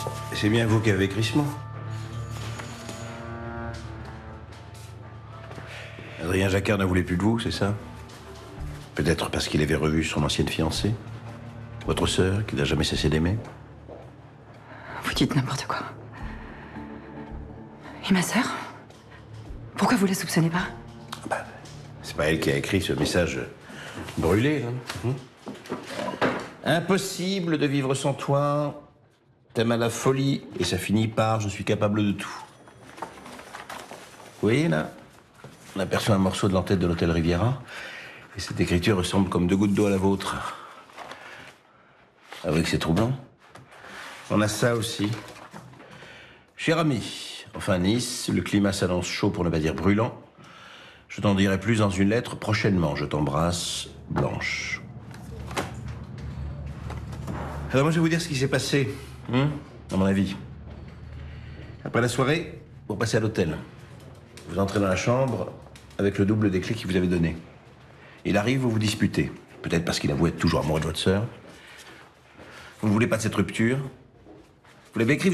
C'est bien vous qui avez écrit ce mot. Adrien Jacquard ne voulait plus de vous, c'est ça? Peut-être parce qu'il avait revu son ancienne fiancée? Votre sœur, qu'il n'a jamais cessé d'aimer? Vous dites n'importe quoi. Et ma sœur? Pourquoi vous la soupçonnez pas? C'est pas elle qui a écrit ce message brûlé, là. Impossible de vivre sans toi. T'aimes à la folie et ça finit par je suis capable de tout. Vous voyez, là? On aperçoit un morceau de l'entête de l'hôtel Riviera et cette écriture ressemble comme deux gouttes d'eau à la vôtre. Avouez que c'est troublant. On a ça aussi. Cher ami, enfin Nice, le climat s'annonce chaud pour ne pas dire brûlant. Je t'en dirai plus dans une lettre prochainement. Je t'embrasse, Blanche. Alors moi, je vais vous dire ce qui s'est passé, à mon avis. Après la soirée, vous passez à l'hôtel. Vous entrez dans la chambre avec le double des clés qu'il vous avait donné. Il arrive, vous vous disputez. Peut-être parce qu'il avoue être toujours amoureux de votre sœur. Vous ne voulez pas de cette rupture. Vous l'avez écrit,